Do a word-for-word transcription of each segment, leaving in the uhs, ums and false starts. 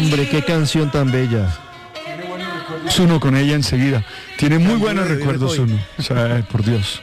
hombre, qué canción tan bella. Zuno con ella enseguida. Tiene muy buenos recuerdos, Zuno. O sea, por Dios.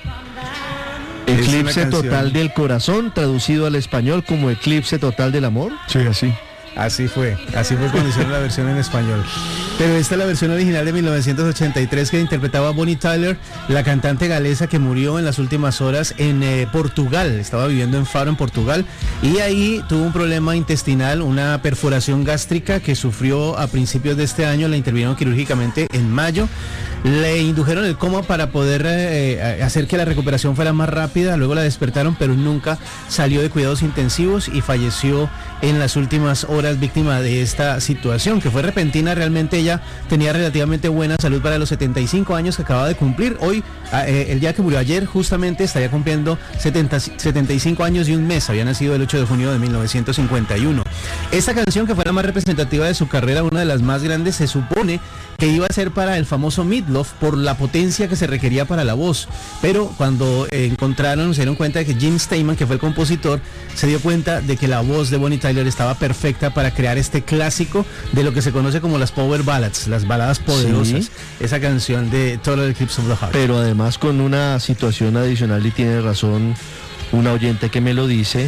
Eclipse total del corazón, traducido al español como eclipse total del amor. Sí, así. Así fue, así fue cuando hicieron la versión en español. Pero esta es la versión original de mil novecientos ochenta y tres que interpretaba Bonnie Tyler, la cantante galesa que murió en las últimas horas en eh, Portugal. Estaba viviendo en Faro, en Portugal, y ahí tuvo un problema intestinal, una perforación gástrica que sufrió a principios de este año. La intervinieron quirúrgicamente en mayo. Le indujeron el coma para poder eh, hacer que la recuperación fuera más rápida. Luego la despertaron, pero nunca salió de cuidados intensivos y falleció en las últimas horas, víctima de esta situación, que fue repentina. Realmente ella tenía relativamente buena salud para los setenta y cinco años que acababa de cumplir. Hoy, eh, el día que murió ayer, justamente estaría cumpliendo setenta, setenta y cinco años y un mes. Había nacido el ocho de junio de mil novecientos cincuenta y uno. Esta canción, que fue la más representativa de su carrera, una de las más grandes, se supone que iba a ser para el famoso Meatloaf por la potencia que se requería para la voz, pero cuando eh, encontraron, se dieron cuenta de que Jim Steinman, que fue el compositor, se dio cuenta de que la voz de Bonnie Tyler estaba perfecta para crear este clásico de lo que se conoce como las power ballads, las baladas poderosas. Sí. Esa canción de Total Eclipse of the Heart. Pero además con una situación adicional, y tiene razón una oyente que me lo dice,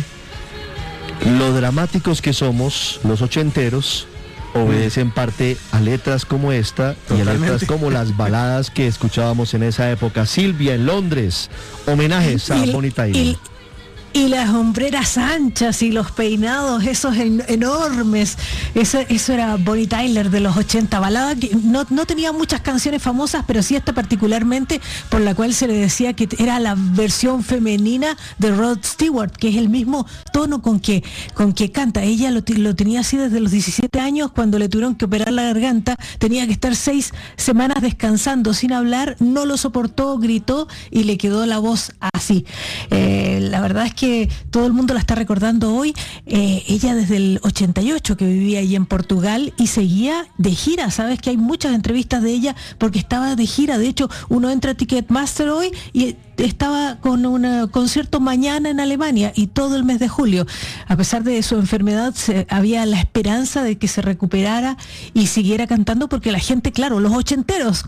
lo dramáticos que somos los ochenteros obedece en parte a letras como esta. Totalmente. Y a letras como las baladas que escuchábamos en esa época. Silvia, en Londres, homenajes a Bonnie Tyler. Y, y las hombreras anchas y los peinados esos en, enormes, eso, eso era Bonnie Tyler de los ochenta. Balada que no, no tenía muchas canciones famosas, pero sí esta particularmente, por la cual se le decía que era la versión femenina de Rod Stewart, que es el mismo tono con que, con que canta. Ella lo, lo tenía así desde los diecisiete años, cuando le tuvieron que operar la garganta. Tenía que estar seis semanas descansando sin hablar, no lo soportó, gritó y le quedó la voz así. Eh, la verdad es que todo el mundo la está recordando hoy. Eh, ella desde el ochenta y ocho que vivía allí en Portugal y seguía de gira. Sabes que hay muchas entrevistas de ella porque estaba de gira. De hecho, uno entra a Ticketmaster hoy y estaba con un concierto mañana en Alemania y todo el mes de julio. A pesar de su enfermedad, se, había la esperanza de que se recuperara y siguiera cantando, porque la gente, claro, los ochenteros